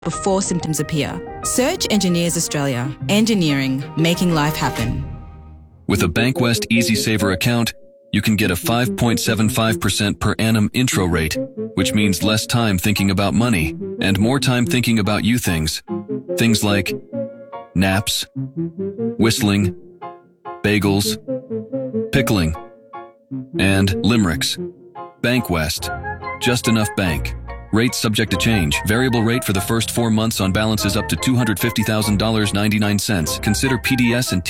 before symptoms appear. Search Engineers Australia. Engineering, making life happen. With a Bankwest Easy Saver account, you can get a 5.75% per annum intro rate, which means less time thinking about money and more time thinking about you things. Things like naps, whistling, bagels, pickling, and limericks. Bankwest. Just enough bank. Rates subject to change. Variable rate for the first 4 months on balances up to $250,000.99. Consider PDS and